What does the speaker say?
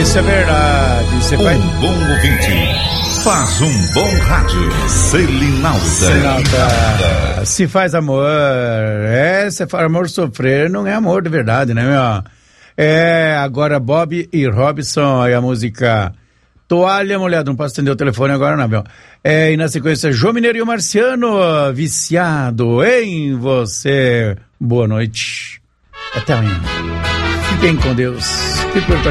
Isso é verdade. Você faz... Um bom ouvinte faz um bom rádio. Selinalta. Se faz amor, se faz amor sofrer, não é amor de verdade, né, meu? Agora Bob e Robson, aí a música Toalha Molhada, não posso atender o telefone agora não, meu. E na sequência, João Mineiro e o Marciano, Viciado em Você. Boa noite. Até amanhã. Fiquem com Deus.